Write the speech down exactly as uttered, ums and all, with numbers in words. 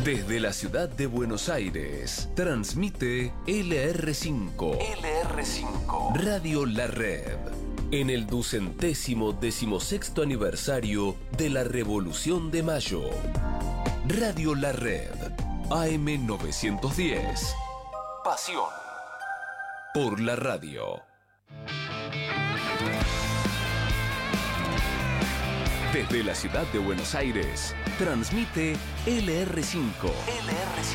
Desde la ciudad de Buenos Aires, transmite L R cinco. L R cinco. Radio La Red. En el ducentésimo decimosexto aniversario de la Revolución de Mayo. Radio La Red. A M novecientos diez. Pasión por la radio. Desde la ciudad de Buenos Aires, transmite L R cinco. L R cinco.